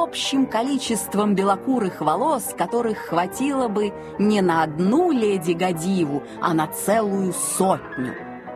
общим количеством белокурых волос, которых хватило бы не на одну леди Годиву, а на целую сотню.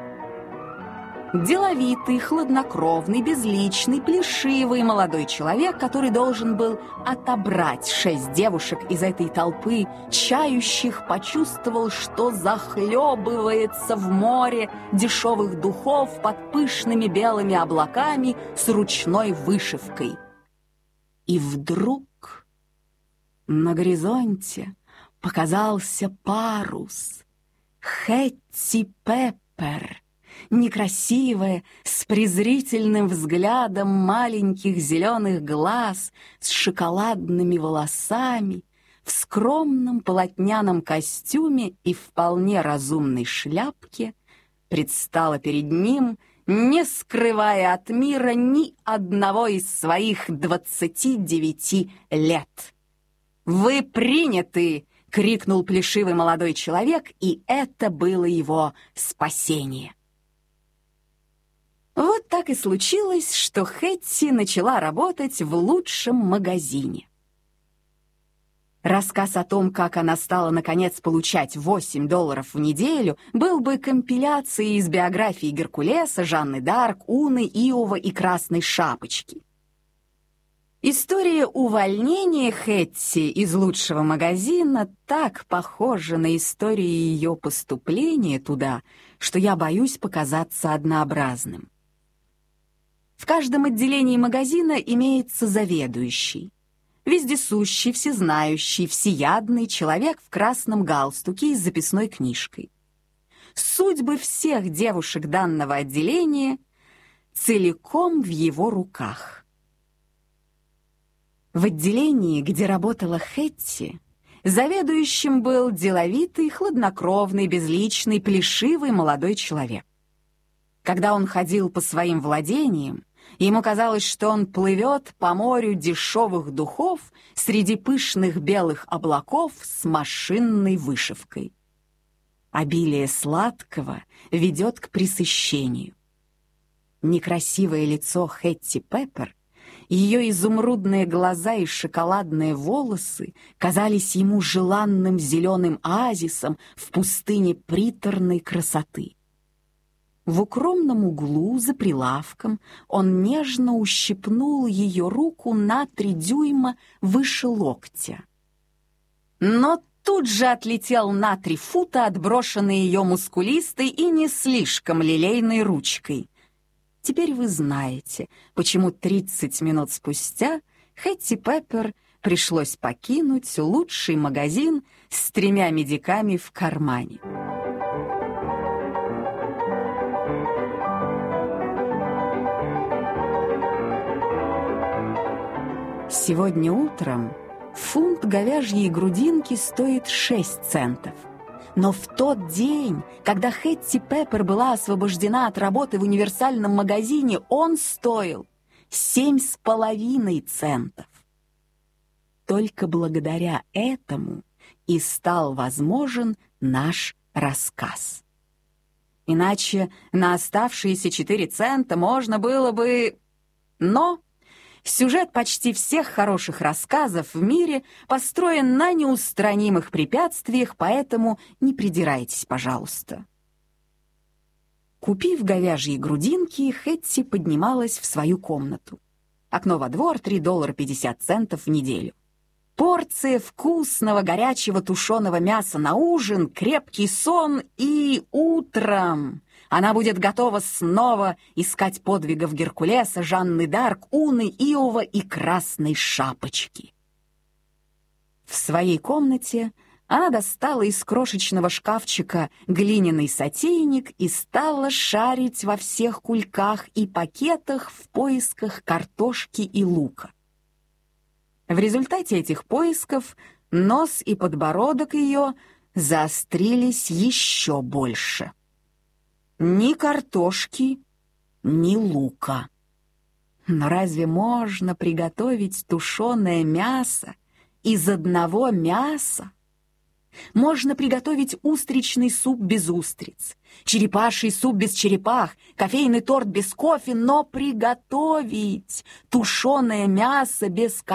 Деловитый, хладнокровный, безличный, плешивый молодой человек, который должен был отобрать 6 девушек из этой толпы, чающих, почувствовал, что захлебывается в море дешевых духов под пышными белыми облаками с ручной вышивкой. И вдруг на горизонте показался парус. Хэтти Пеппер, некрасивая, с презрительным взглядом маленьких зеленых глаз, с шоколадными волосами, в скромном полотняном костюме и вполне разумной шляпке, предстала перед ним, не скрывая от мира ни одного из своих 29 лет. «Вы приняты!» — крикнул плешивый молодой человек, и это было его спасение. Вот так и случилось, что Хэтти начала работать в лучшем магазине. Рассказ о том, как она стала наконец получать $8 в неделю, был бы компиляцией из биографий Геркулеса, Жанны д'Арк, Уны, Иова и Красной Шапочки. История увольнения Хэтти из лучшего магазина так похожа на историю ее поступления туда, что я боюсь показаться однообразным. В каждом отделении магазина имеется заведующий. Вездесущий, всезнающий, всеядный человек в красном галстуке и с записной книжкой. Судьбы всех девушек данного отделения целиком в его руках. В отделении, где работала Хэтти, заведующим был деловитый, хладнокровный, безличный, плешивый молодой человек. Когда он ходил по своим владениям, ему казалось, что он плывет по морю дешевых духов среди пышных белых облаков с машинной вышивкой. Обилие сладкого ведет к пресыщению. Некрасивое лицо Хэтти Пеппер, ее изумрудные глаза и шоколадные волосы казались ему желанным зеленым оазисом в пустыне приторной красоты. В укромном углу за прилавком он нежно ущипнул ее руку на 3 дюйма выше локтя. Но тут же отлетел на 3 фута, отброшенный ее мускулистой и не слишком лилейной ручкой. Теперь вы знаете, почему 30 минут спустя Хэтти Пеппер пришлось покинуть лучший магазин с 3 медиками в кармане. Сегодня утром фунт говяжьей грудинки стоит 6 центов. Но в тот день, когда Хэтти Пеппер была освобождена от работы в универсальном магазине, он стоил 7,5 центов. Только благодаря этому и стал возможен наш рассказ. Иначе на оставшиеся 4 цента можно было бы... Но сюжет почти всех хороших рассказов в мире построен на неустранимых препятствиях, поэтому не придирайтесь, пожалуйста. Купив говяжьи грудинки, Хэтти поднималась в свою комнату. Окно во двор, $3.50 в неделю. Порция вкусного горячего тушеного мяса на ужин, крепкий сон, и утром она будет готова снова искать подвигов Геркулеса, Жанны д'Арк, Уны, Иова и Красной Шапочки. В своей комнате она достала из крошечного шкафчика глиняный сотейник и стала шарить во всех кульках и пакетах в поисках картошки и лука. В результате этих поисков нос и подбородок ее заострились еще больше. Ни картошки, ни лука. Но разве можно приготовить тушеное мясо из одного мяса? Можно приготовить устричный суп без устриц, черепаший суп без черепах, кофейный торт без кофе, но приготовить тушеное мясо без